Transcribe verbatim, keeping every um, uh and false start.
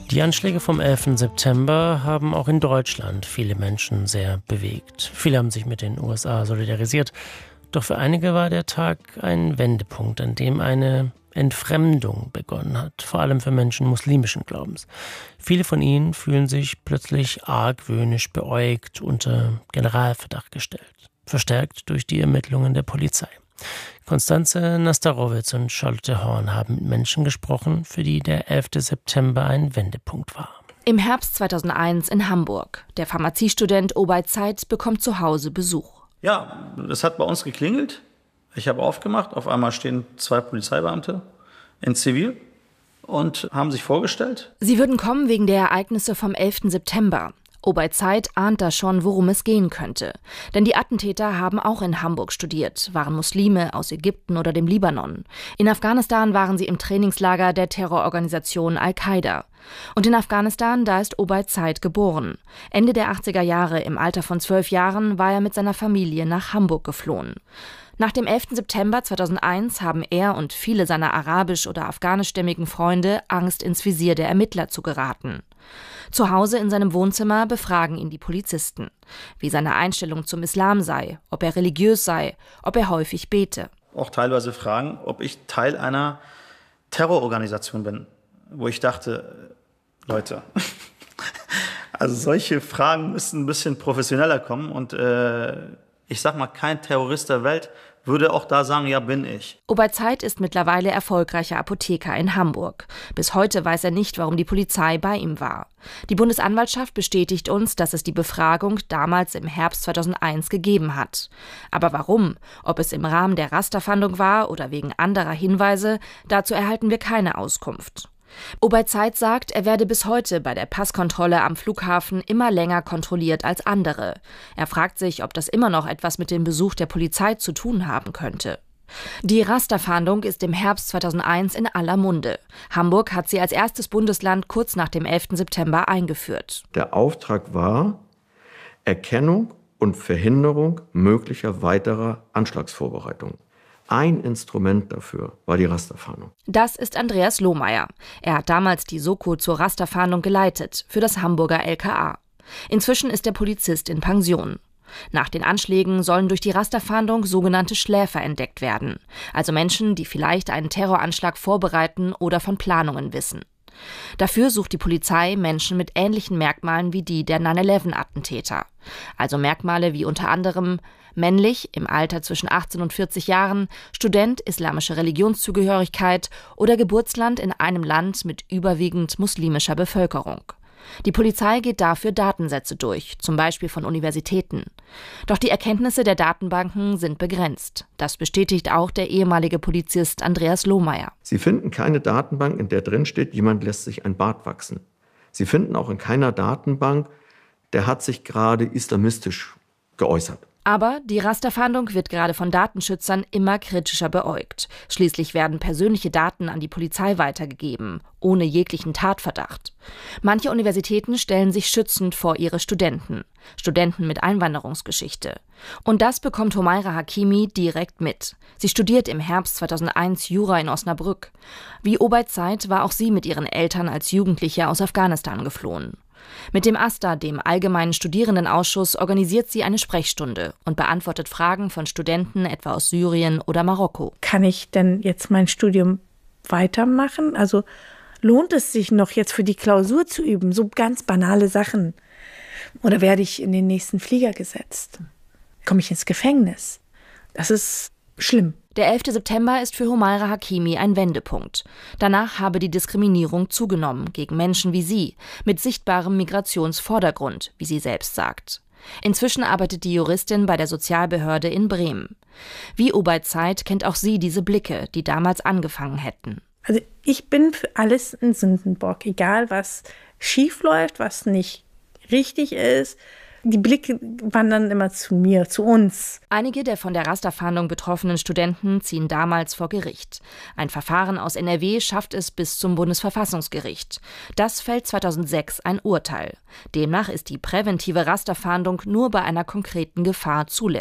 Die Anschläge vom elften September haben auch in Deutschland viele Menschen sehr bewegt. Viele haben sich mit den U S A solidarisiert. Doch für einige war der Tag ein Wendepunkt, an dem eine Entfremdung begonnen hat, vor allem für Menschen muslimischen Glaubens. Viele von ihnen fühlen sich plötzlich argwöhnisch beäugt, unter Generalverdacht gestellt, verstärkt durch die Ermittlungen der Polizei. Konstanze Nastarovitz und Charlotte Horn haben mit Menschen gesprochen, für die der elfte September ein Wendepunkt war. Im Herbst zweitausendeins in Hamburg. Der Pharmaziestudent Obaid Said bekommt zu Hause Besuch. Ja, es hat bei uns geklingelt. Ich habe aufgemacht. Auf einmal stehen zwei Polizeibeamte in Zivil und haben sich vorgestellt. Sie würden kommen wegen der Ereignisse vom elften September. Obaid Said ahnt da schon, worum es gehen könnte. Denn die Attentäter haben auch in Hamburg studiert, waren Muslime aus Ägypten oder dem Libanon. In Afghanistan waren sie im Trainingslager der Terrororganisation Al-Qaida. Und in Afghanistan, da ist Obaid Said geboren. Ende der achtziger Jahre, im Alter von zwölf Jahren, war er mit seiner Familie nach Hamburg geflohen. Nach dem elften September zweitausendeins haben er und viele seiner arabisch- oder afghanischstämmigen Freunde Angst, ins Visier der Ermittler zu geraten. Zu Hause in seinem Wohnzimmer befragen ihn die Polizisten, wie seine Einstellung zum Islam sei, ob er religiös sei, ob er häufig bete. Auch teilweise fragen, ob ich Teil einer Terrororganisation bin, wo ich dachte, Leute, also solche Fragen müssen ein bisschen professioneller kommen und äh, ich sag mal, kein Terrorist der Welt würde auch da sagen, ja, bin ich. Obaid Said ist mittlerweile erfolgreicher Apotheker in Hamburg. Bis heute weiß er nicht, warum die Polizei bei ihm war. Die Bundesanwaltschaft bestätigt uns, dass es die Befragung damals im Herbst zweitausendeins gegeben hat. Aber warum? Ob es im Rahmen der Rasterfahndung war oder wegen anderer Hinweise, dazu erhalten wir keine Auskunft. Obaid Said sagt, er werde bis heute bei der Passkontrolle am Flughafen immer länger kontrolliert als andere. Er fragt sich, ob das immer noch etwas mit dem Besuch der Polizei zu tun haben könnte. Die Rasterfahndung ist im Herbst zweitausendeins in aller Munde. Hamburg hat sie als erstes Bundesland kurz nach dem elften September eingeführt. Der Auftrag war Erkennung und Verhinderung möglicher weiterer Anschlagsvorbereitungen. Ein Instrument dafür war die Rasterfahndung. Das ist Andreas Lohmeier. Er hat damals die Soko zur Rasterfahndung geleitet, für das Hamburger L K A. Inzwischen ist der Polizist in Pension. Nach den Anschlägen sollen durch die Rasterfahndung sogenannte Schläfer entdeckt werden. Also Menschen, die vielleicht einen Terroranschlag vorbereiten oder von Planungen wissen. Dafür sucht die Polizei Menschen mit ähnlichen Merkmalen wie die der nine elf Attentäter. Also Merkmale wie unter anderem männlich, im Alter zwischen achtzehn und vierzig Jahren, Student, islamische Religionszugehörigkeit oder Geburtsland in einem Land mit überwiegend muslimischer Bevölkerung. Die Polizei geht dafür Datensätze durch, zum Beispiel von Universitäten. Doch die Erkenntnisse der Datenbanken sind begrenzt. Das bestätigt auch der ehemalige Polizist Andreas Lohmeier. Sie finden keine Datenbank, in der drin steht, jemand lässt sich ein Bart wachsen. Sie finden auch in keiner Datenbank, der hat sich gerade islamistisch geäußert. Aber die Rasterfahndung wird gerade von Datenschützern immer kritischer beäugt. Schließlich werden persönliche Daten an die Polizei weitergegeben, ohne jeglichen Tatverdacht. Manche Universitäten stellen sich schützend vor ihre Studenten. Studenten mit Einwanderungsgeschichte. Und das bekommt Humaira Hakimi direkt mit. Sie studiert im Herbst zweitausendeins Jura in Osnabrück. Wie Obaid Said war auch sie mit ihren Eltern als Jugendliche aus Afghanistan geflohen. Mit dem AStA, dem Allgemeinen Studierendenausschuss, organisiert sie eine Sprechstunde und beantwortet Fragen von Studenten etwa aus Syrien oder Marokko. Kann ich denn jetzt mein Studium weitermachen? Also lohnt es sich noch jetzt für die Klausur zu üben? So ganz banale Sachen. Oder werde ich in den nächsten Flieger gesetzt? Komme ich ins Gefängnis? Das ist schlimm. Der elfte September ist für Humaira Hakimi ein Wendepunkt. Danach habe die Diskriminierung zugenommen gegen Menschen wie sie, mit sichtbarem Migrationsvordergrund, wie sie selbst sagt. Inzwischen arbeitet die Juristin bei der Sozialbehörde in Bremen. Wie Obaid Said kennt auch sie diese Blicke, die damals angefangen hätten. Also ich bin für alles ein Sündenbock, egal was schief läuft, was nicht richtig ist. Die Blicke wandern immer zu mir, zu uns. Einige der von der Rasterfahndung betroffenen Studenten ziehen damals vor Gericht. Ein Verfahren aus N R W schafft es bis zum Bundesverfassungsgericht. Das fällt zweitausendsechs ein Urteil. Demnach ist die präventive Rasterfahndung nur bei einer konkreten Gefahr zulässig.